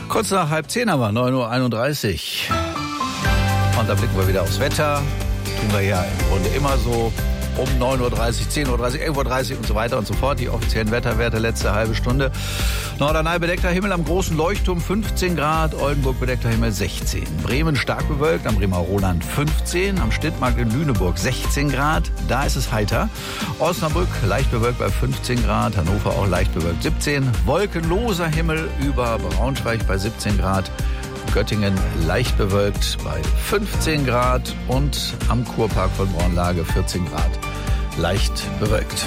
Kurz nach 9:30 haben wir, 9:31 Uhr. Und da blicken wir wieder aufs Wetter. Tun wir ja im Grunde immer so um 9:30 Uhr, 10:30 Uhr, 11:30 Uhr und so weiter und so fort. Die offiziellen Wetterwerte letzte halbe Stunde. Norderney bedeckter Himmel am großen Leuchtturm 15 Grad, Oldenburg bedeckter Himmel 16. Bremen stark bewölkt, am Bremer Roland 15, am Stittmarkt in Lüneburg 16 Grad, da ist es heiter. Osnabrück leicht bewölkt bei 15 Grad, Hannover auch leicht bewölkt 17. Wolkenloser Himmel über Braunschweig bei 17 Grad. Göttingen leicht bewölkt bei 15 Grad und am Kurpark von Bornlage 14 Grad leicht bewölkt.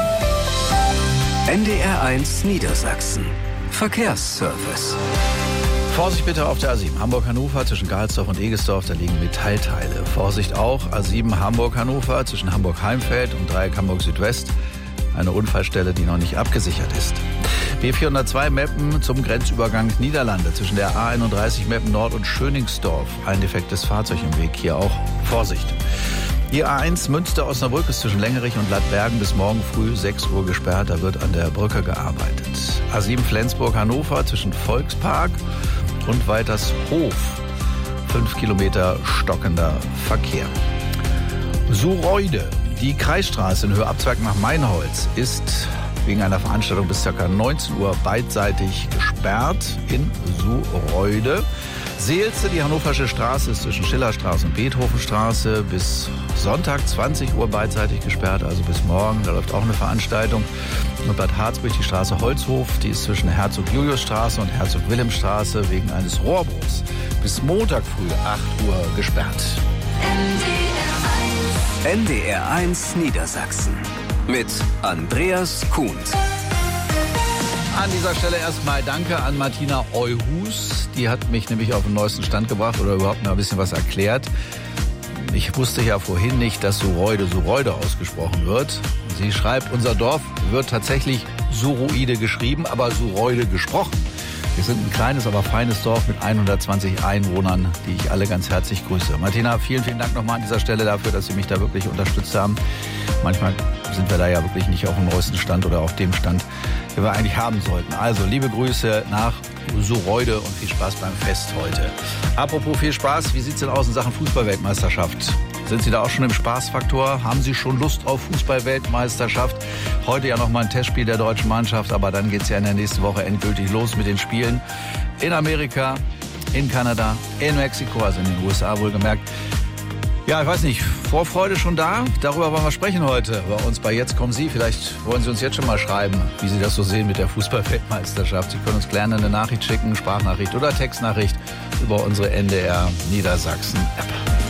NDR1 Niedersachsen. Verkehrsservice. Vorsicht bitte auf der A7 Hamburg-Hannover zwischen Gahlsdorf und Egesdorf, da liegen Metallteile. Vorsicht auch A7 Hamburg-Hannover zwischen Hamburg-Heimfeld und Dreieck Hamburg-Südwest. Eine Unfallstelle, die noch nicht abgesichert ist. B402 Meppen zum Grenzübergang Niederlande zwischen der A31 Meppen Nord und Schöningsdorf. Ein defektes Fahrzeug im Weg, hier auch Vorsicht. Die A1 Münster-Osnabrück ist zwischen Längerich und Lattbergen bis morgen früh 6 Uhr gesperrt. Da wird an der Brücke gearbeitet. A7 Flensburg-Hannover zwischen Volkspark und Waltershof. 5 Kilometer stockender Verkehr. Suhreude. Die Kreisstraße in Höhe Abzweig nach Mainholz ist wegen einer Veranstaltung bis ca. 19 Uhr beidseitig gesperrt in Suhreude. Seelze, die Hannoversche Straße ist zwischen Schillerstraße und Beethovenstraße bis Sonntag 20 Uhr beidseitig gesperrt, also bis morgen. Da läuft auch eine Veranstaltung. Und Bad Harzburg, die Straße Holzhof, die ist zwischen Herzog-Julius-Straße und Herzog-Wilhelm-Straße wegen eines Rohrbruchs bis Montag früh 8 Uhr gesperrt. NDR1 Niedersachsen mit Andreas Kuhn. An dieser Stelle erstmal danke an Martina Euhus. Die hat mich nämlich auf den neuesten Stand gebracht oder überhaupt mal ein bisschen was erklärt. Ich wusste ja vorhin nicht, dass Suhreude ausgesprochen wird. Sie schreibt, unser Dorf wird tatsächlich Suroide geschrieben, aber Suhreude gesprochen. Wir sind ein kleines, aber feines Dorf mit 120 Einwohnern, die ich alle ganz herzlich grüße. Martina, vielen, vielen Dank nochmal an dieser Stelle dafür, dass Sie mich da wirklich unterstützt haben. Manchmal sind wir da ja wirklich nicht auf dem neuesten Stand oder auf dem Stand, den wir eigentlich haben sollten. Also, liebe Grüße nach Suhreude und viel Spaß beim Fest heute. Apropos viel Spaß, wie sieht's denn aus in Sachen Fußball-Weltmeisterschaft? Sind Sie da auch schon im Spaßfaktor? Haben Sie schon Lust auf Fußball-Weltmeisterschaft? Heute ja nochmal ein Testspiel der deutschen Mannschaft, aber dann geht's ja in der nächsten Woche endgültig los mit den Spielen in Amerika, in Kanada, in Mexiko, also in den USA wohlgemerkt. Ja, ich weiß nicht, Vorfreude schon da? Darüber wollen wir sprechen heute bei uns bei Jetzt kommen Sie. Vielleicht wollen Sie uns jetzt schon mal schreiben, wie Sie das so sehen mit der Fußball-Weltmeisterschaft. Sie können uns gerne eine Nachricht schicken, Sprachnachricht oder Textnachricht über unsere NDR Niedersachsen App.